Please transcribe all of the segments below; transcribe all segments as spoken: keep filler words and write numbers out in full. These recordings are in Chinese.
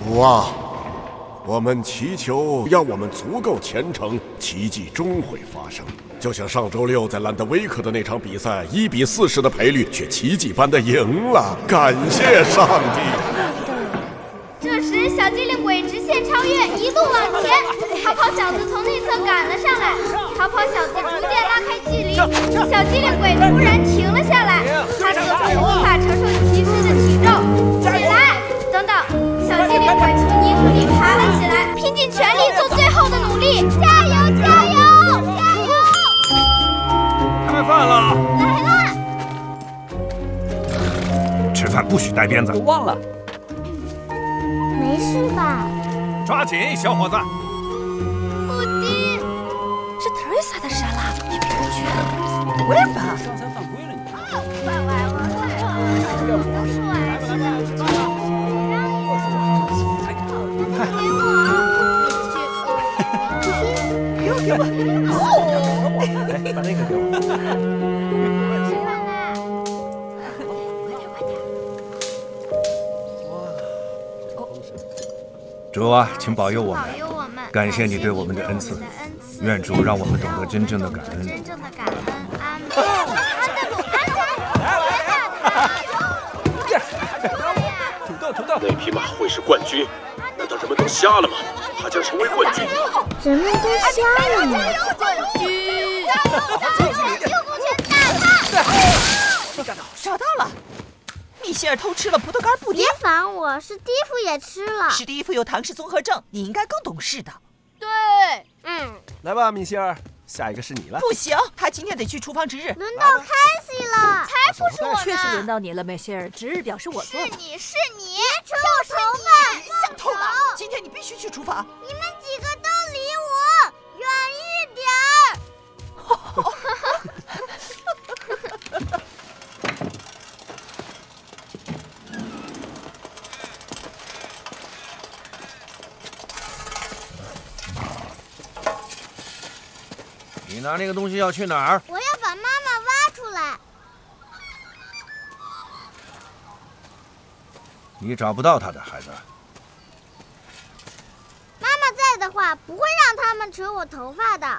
主啊，我们祈求，让我们足够虔诚，奇迹终会发生。就像上周六在兰德威克的那场比赛，一比四十的赔率，却奇迹般的赢了。感谢上帝！ 这时，小机灵鬼直线超越，一路往前。逃跑小子从内侧赶了上来，逃跑小子逐渐拉开距离。小机灵鬼突然停了下来，他似乎无法承受骑士的体重。起来！等等，小机灵鬼从泥土里爬了起来，拼尽全力做最后的努力。加油！加油！加油！ 开饭了！ 来了！ 吃饭不许带鞭子。 我忘了。 没事吧？ 抓紧，小伙子！ 布丁， 是特瑞莎的沙拉，你别去。 我也吧。 刚才犯规了你。 乖乖，我来了。都是我爱吃的，让你给我。 给我给我。 来，把那个给我。主啊，请保佑我们，感谢你对我们的恩赐，愿主让我们懂得真正的感恩。 真正的感恩，安安德鲁，安土豆，土豆， 那匹马会是冠军？难道人们都瞎了吗？他将成为冠军。 人们都瞎了吗？ 冠军！ 救护车打他！ 找到了。米歇尔偷吃了葡萄干布丁。 别烦我，史蒂夫也吃了。 史蒂夫有唐氏综合症，你应该更懂事的。 对， 嗯， 来吧，米歇尔，下一个是你了。 不行，他今天得去厨房值日。 轮到凯西了， 才不是我呢！ 确实轮到你了，梅歇尔，值日表是我做的。 是你是你，别扯我头发， 想偷懒，今天你必须去厨房。 你们几个都离我远一点儿。 你拿那个东西要去哪儿？ 我要把妈妈挖出来。 你找不到他的孩子。 妈妈在的话，不会让他们扯我头发的。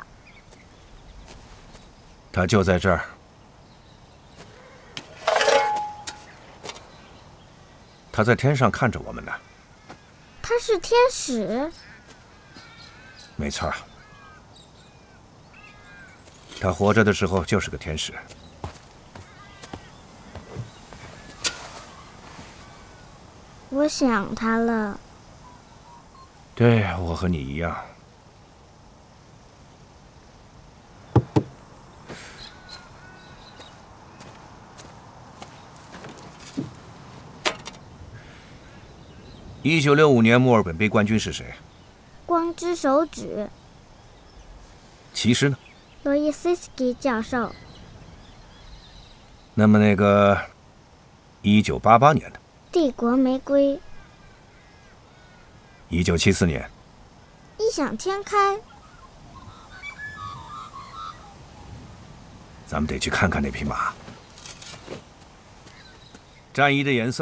他就在这儿。他在天上看着我们呢。 他是天使。 没错。他活着的时候就是个天使。 我想他了。 对，我和你一样。一九六五年墨尔本杯冠军是谁？ 光之手指。 骑师呢？ 罗伊斯斯基教授。 那么那个一九八八年的帝国玫瑰。 一九七四年异想天开。 咱们得去看看那匹马。战衣的颜色